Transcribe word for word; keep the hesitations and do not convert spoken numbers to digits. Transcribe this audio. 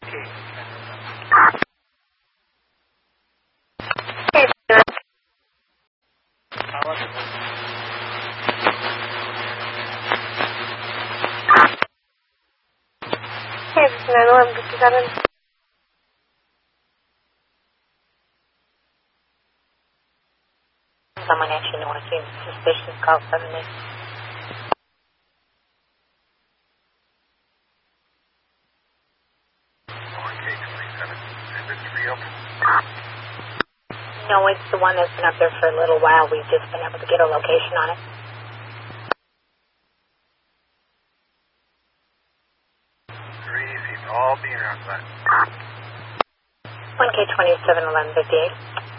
nine eleven fifty-seven. Someone actually wants to suspicious call seven eight. No, it's the one that's been up there for a little while. We've just been able to get a location on it. Very easy. All being around that. one K twenty-seven eleven fifty-eight.